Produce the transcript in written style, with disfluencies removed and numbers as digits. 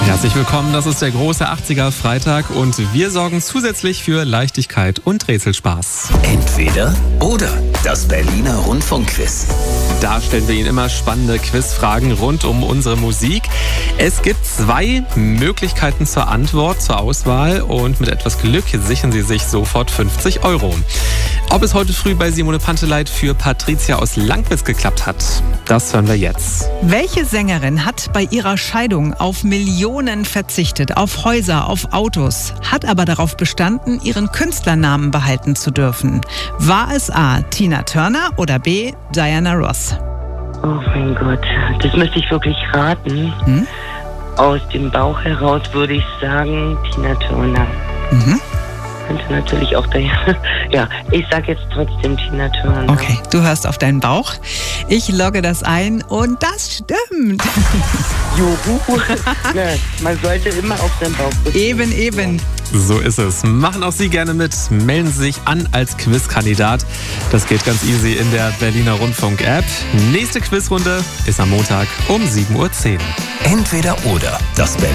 Herzlich willkommen, das ist der große 80er Freitag und wir sorgen zusätzlich für Leichtigkeit und Rätselspaß. Entweder oder, das Berliner Rundfunkquiz. Da stellen wir Ihnen immer spannende Quizfragen rund um unsere Musik. Es gibt 2 Möglichkeiten zur Antwort, zur Auswahl und mit etwas Glück sichern Sie sich sofort 50 €. Ob es heute früh bei Simone Panteleit für Patricia aus Langwitz geklappt hat, das hören wir jetzt. Welche Sängerin hat bei ihrer Scheidung auf Millionen verzichtet, auf Häuser, auf Autos, hat aber darauf bestanden, ihren Künstlernamen behalten zu dürfen? War es A. Tina Turner oder B. Diana Ross? Oh mein Gott, das müsste ich wirklich raten. Aus dem Bauch heraus würde ich sagen Tina Turner. Könnte natürlich auch Diana. Ja, ich sage jetzt trotzdem Tina Turner. Okay, du hörst auf deinen Bauch. Ich logge das ein und das stimmt. Juhu. Ja, man sollte immer auf seinen Bauch gucken. Eben. So ist es. Machen auch Sie gerne mit. Melden Sie sich an als Quizkandidat. Das geht ganz easy in der Berliner Rundfunk-App. Nächste Quizrunde ist am Montag um 7:10 Uhr. Entweder oder, das Berliner